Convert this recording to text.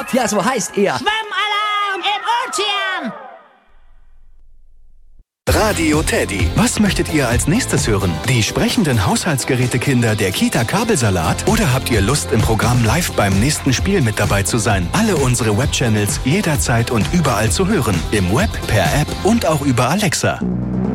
habt? Ja, so heißt er. Schwimmalarm im Ozean! Radio Teddy. Was möchtet ihr als nächstes hören? Die sprechenden Haushaltsgerätekinder der Kita Kabelsalat? Oder habt ihr Lust, im Programm live beim nächsten Spiel mit dabei zu sein? Alle unsere Webchannels jederzeit und überall zu hören. Im Web, per App und auch über Alexa.